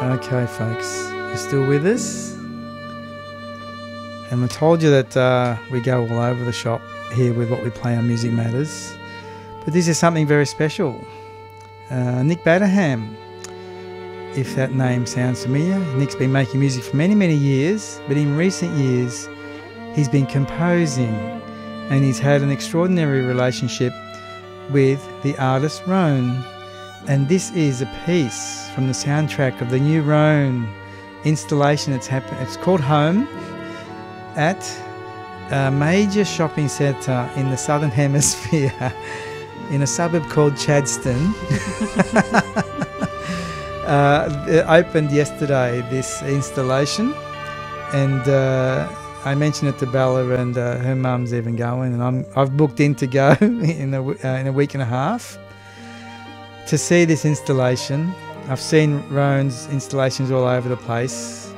Okay, folks, you're still with us? And I told you that we go all over the shop here with what we play on Music Matters. But this is something very special. Nick Batterham, if that name sounds familiar. Nick's been making music for many, many years, but in recent years he's been composing, and he's had an extraordinary relationship with the artist Roan. And this is a piece from the soundtrack of the new Roan installation that's happened. It's called Home, at a major shopping centre in the Southern Hemisphere in a suburb called Chadstone. It opened yesterday, this installation, and I mentioned it to Bella, and her mum's even going, and I've booked in to go in a week and a half to see this installation. I've seen Roan's installations all over the place.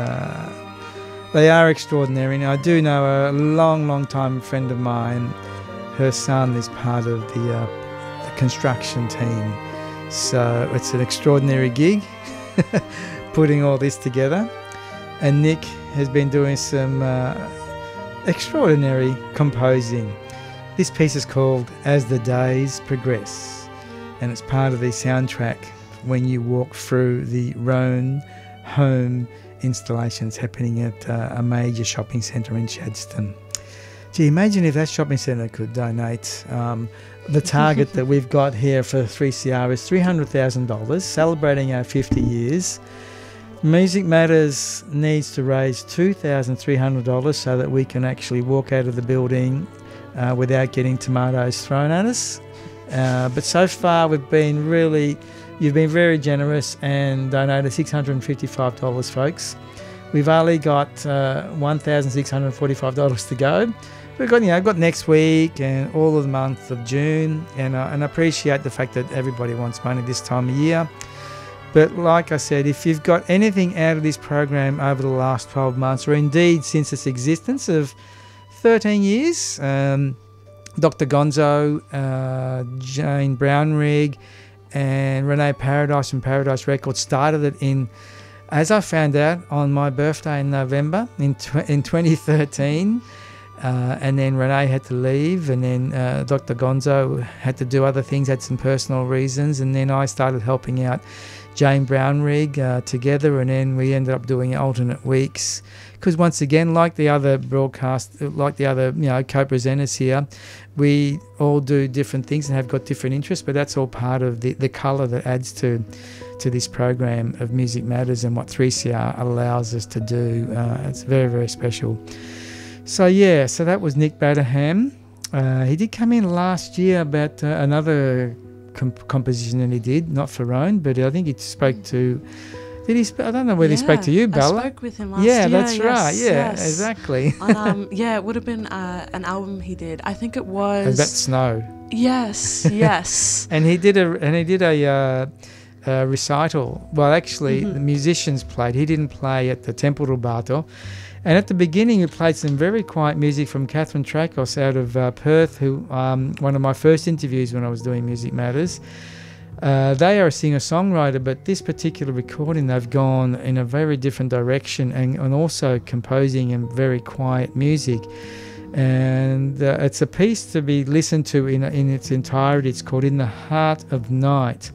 They are extraordinary, and I do know a long time friend of mine. Her son is part of the construction team, so it's an extraordinary gig putting all this together. And Nick has been doing some extraordinary composing. This piece is called As the Days Progress, and it's part of the soundtrack when you walk through the Roan Home installations happening at a major shopping centre in Chadstone. Gee, imagine if that shopping centre could donate. The target that we've got here for 3CR is $300,000, celebrating our 50 years. Music Matters needs to raise $2,300 so that we can actually walk out of the building without getting tomatoes thrown at us. But so far you've been very generous and donated $655, folks. We've only got $1,645 to go. We've got next week and all of the month of June, and I appreciate the fact that everybody wants money this time of year. But like I said, if you've got anything out of this program over the last 12 months, or indeed since its existence of 13 years, Dr. Gonzo, Jane Brownrigg, and Renee Paradise from Paradise Records started it as I found out, on my birthday in November in 2013. And then Renee had to leave, and then Dr. Gonzo had to do other things, had some personal reasons, and then I started helping out Jane Brownrigg together, and then we ended up doing alternate weeks. Because once again, like the other co-presenters here, we all do different things and have got different interests, but that's all part of the colour that adds to this program of Music Matters and what 3CR allows us to do. It's very, very special. So that was Nick Batterham. He did come in last year about another composition that he did, not for Roan, but I think he spoke to... I don't know whether he spoke to you, Bella. I spoke with him last year. Yeah, that's right. Yeah, yes. Exactly. It would have been an album he did. I think it was... About snow. Yes. And he did a recital. Well, actually, the musicians played. He didn't play at the Temple Rubato. And at the beginning, he played some very quiet music from Catherine Trakos out of Perth, who one of my first interviews when I was doing Music Matters. They are a singer-songwriter, but this particular recording, they've gone in a very different direction and also composing in very quiet music. And it's a piece to be listened to in its entirety. It's called In the Heart of Night.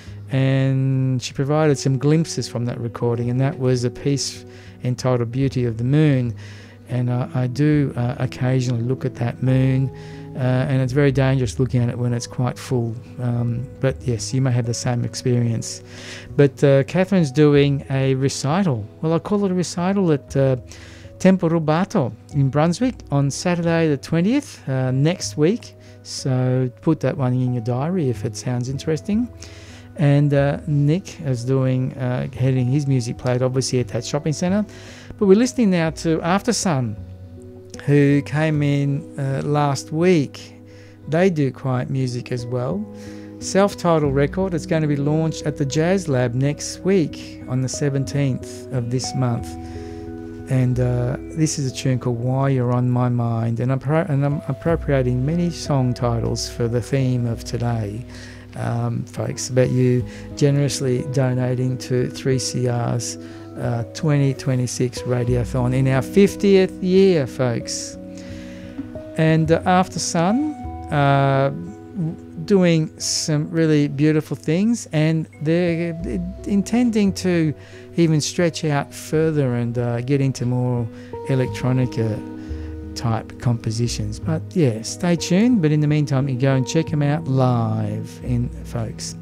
And she provided some glimpses from that recording, and that was a piece entitled Beauty of the Moon. And I do occasionally look at that moon, and it's very dangerous looking at it when it's quite full. But yes, you may have the same experience. But Catherine's doing a recital. Well, I call it a recital at Temple Rubato in Brunswick on Saturday the 20th next week. So put that one in your diary if it sounds interesting. And Nick is heading his music played obviously at that shopping centre. But we're listening now to Aftersun, who came in last week. They do quiet music as well. Self-titled record. It's going to be launched at the Jazz Lab next week on the 17th of this month. And this is a tune called Why You're On My Mind. And I'm appropriating many song titles for the theme of today. folks, about you generously donating to 3CR's 2026 Radiothon in our 50th year, folks. And After Sun doing some really beautiful things, and they're intending to even stretch out further and get into more electronica type compositions. But yeah, stay tuned. But in the meantime, you go and check them out live, folks.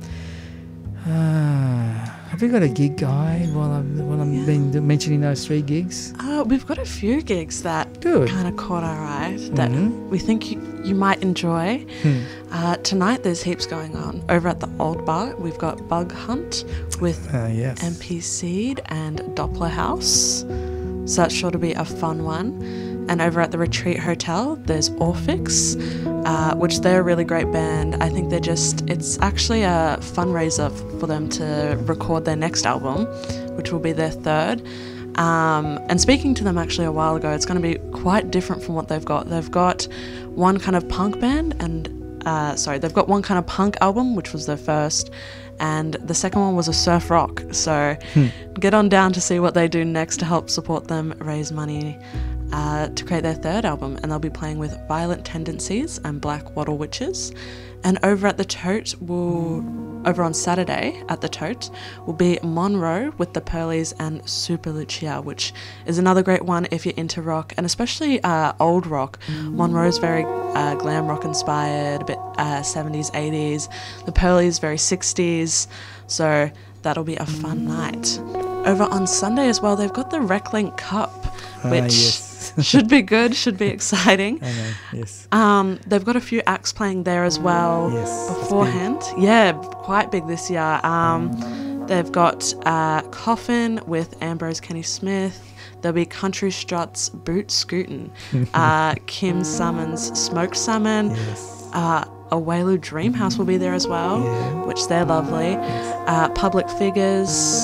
Have you got a gig guide while I'm been mentioning those 3 gigs? We've got a few gigs that Good. kind of caught our eye that we think you might enjoy. Tonight there's heaps going on. Over at the Old Bar, we've got Bug Hunt with Yes. MP Seed and Doppler House. So that's sure to be a fun one. And over at the Retreat Hotel, there's Orphix, which they're a really great band. I think it's actually a fundraiser for them to record their next album, which will be their 3rd. And speaking to them actually a while ago, it's going to be quite different from what they've got. They've got one kind of punk band they've got one kind of punk album, which was their first, and the second one was a surf rock. So get on down to see what they do next to help support them raise money to create their 3rd album, and they'll be playing with Violent Tendencies and Black Wattle Witches. And over at the Tote, over on Saturday at the Tote, will be Monroe with the Pearlies and Super Lucia, which is another great one if you're into rock, and especially old rock. Monroe's very glam rock inspired, a bit 70s, 80s. The Pearlies very 60s, so that'll be a fun night. Over on Sunday as well, they've got the RecLink Cup, which should be good, should be exciting. I know, yes. They've got a few acts playing there as well beforehand. Yeah, quite big this year. They've got Coffin with Ambrose Kenny Smith. There'll be Country Struts, Boot Scootin', Kim Summons, Smoked Salmon. Yes. Awelu Dreamhouse will be there as well, which they're lovely. Public Figures,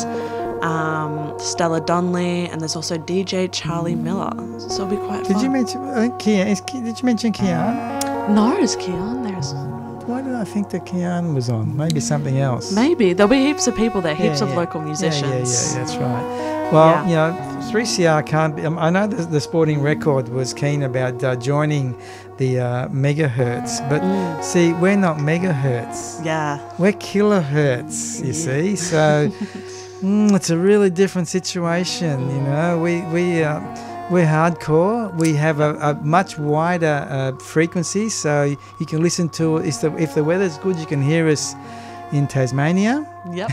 Stella Donnelly, and there's also DJ Charlie Miller. So it'll be quite fun. Did you mention Did you mention Kian? No, is Keon there? Why did I think that Kian was on? Maybe something else. Maybe. There'll be heaps of people there, heaps of local musicians. Yeah, that's right. Well, you know, 3CR can't be... I know the Sporting Record was keen about joining the megahertz, but see, we're not megahertz. Yeah. We're kilohertz, you see. So it's a really different situation, you know. We're hardcore. We have a much wider frequency, so you can listen to... If the weather's good, you can hear us in Tasmania. Yep.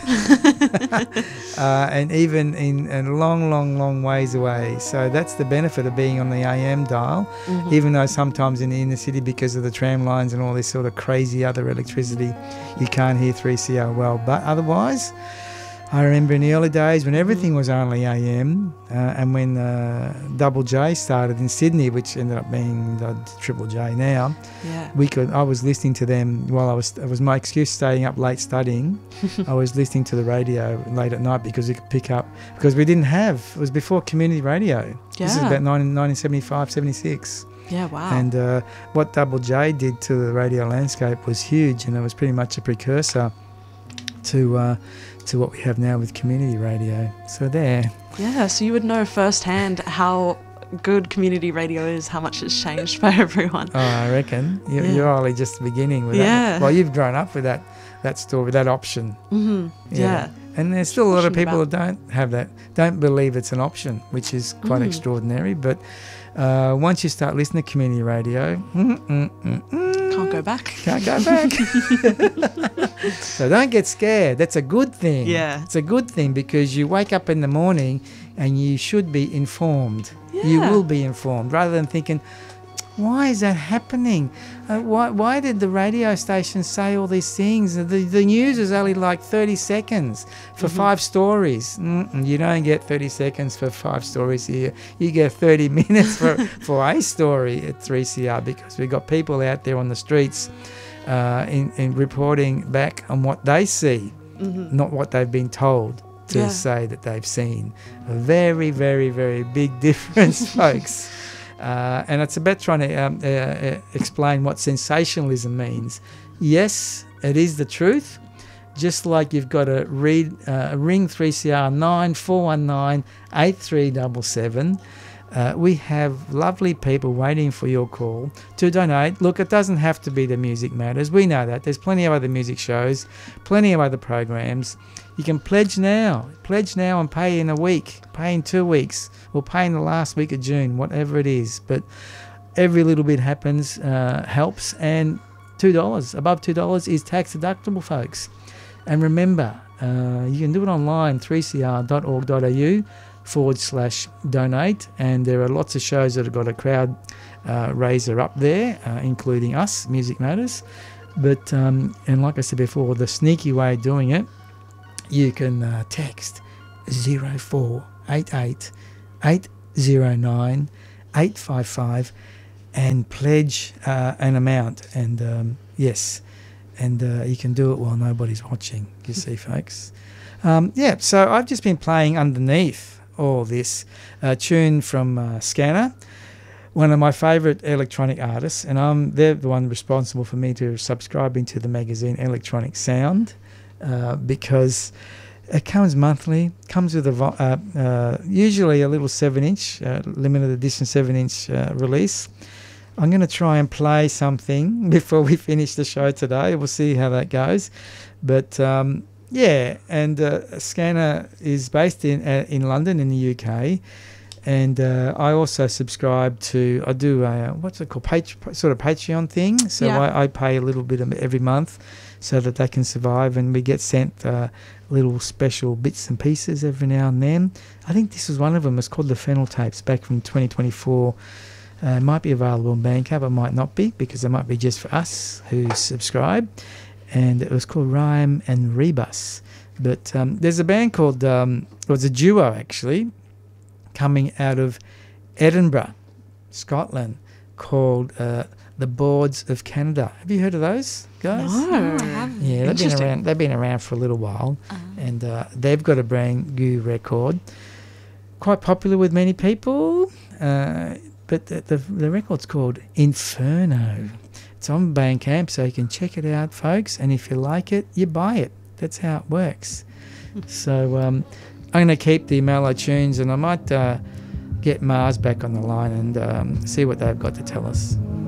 And even in long ways away. So that's the benefit of being on the AM dial, even though sometimes in the inner city, because of the tram lines and all this sort of crazy other electricity, you can't hear 3CR well. But otherwise, I remember in the early days when everything was only AM, and when Double J started in Sydney, which ended up being the Triple J now. Yeah. I was listening to them while it was my excuse staying up late studying. I was listening to the radio late at night because we could pick up, because we didn't have, it was before community radio. Yeah. This is about 1975, 76. Yeah, wow. And what Double J did to the radio landscape was huge, and it was pretty much a precursor to what we have now with community radio. So there. Yeah, so you would know firsthand how good community radio is, how much it's changed for everyone. Oh, I reckon. You're only just beginning with that. Well, you've grown up with that story, that option. Mm-hmm. Yeah. And there's still a lot of people who don't have that, don't believe it's an option, which is quite extraordinary. But once you start listening to community radio, can't go back. Can't go back. So don't get scared. That's a good thing. Yeah. It's a good thing, because you wake up in the morning and you should be informed. Yeah. You will be informed, rather than thinking, why is that happening? Why did the radio station say all these things? The news is only like 30 seconds for 5 stories. You don't get 30 seconds for 5 stories here. You get 30 minutes for a story at 3CR, because we've got people out there on the streets in reporting back on what they see, not what they've been told to say that they've seen. A very, very, very big difference, folks. And it's about trying to explain what sensationalism means. Yes, It is the truth. Just like you've got to ring 3CR 9419 8377. We have lovely people waiting for your call to donate. Look, it doesn't have to be the Music Matters. We know that. There's plenty of other music shows, plenty of other programs. You can pledge now. Pledge now and pay in a week, pay in 2 weeks, or pay in the last week of June, whatever it is. But every little bit happens, helps. And $2, above $2 is tax deductible, folks. And remember, you can do it online, 3cr.org.au/donate, and there are lots of shows that have got a crowd raiser up there, including us, Music Matters. But and like I said before, the sneaky way of doing it, you can text 0488 809 855 and pledge an amount. And yes, and you can do it while nobody's watching, you see, folks. So I've just been playing underneath all this tune from Scanner, one of my favourite electronic artists, and they're the one responsible for me to subscribing to the magazine Electronic Sound, because it comes monthly, comes with usually a little 7-inch, limited edition 7-inch release. I'm going to try and play something before we finish the show today. We'll see how that goes. But Scanner is based in London in the UK, and I also subscribe to, I do what's it called, sort of Patreon thing. So I pay a little bit every month so that they can survive, and we get sent little special bits and pieces every now and then. I think this was one of them. It's called the Fennel Tapes, back from 2024. It might be available on Bandcamp, it might not be, because it might be just for us who subscribe. And it was called Rhyme and Rebus. But there's a band called, it's a duo actually, coming out of Edinburgh, Scotland, called the Boards of Canada. Have you heard of those guys? No. Yeah, they've been around for a little while, and they've got a brand new record, quite popular with many people. But the record's called Inferno. It's on Bandcamp, so you can check it out, folks. And if you like it, you buy it. That's how it works. So I'm going to keep the mellow tunes, and I might get Mars back on the line and see what they've got to tell us.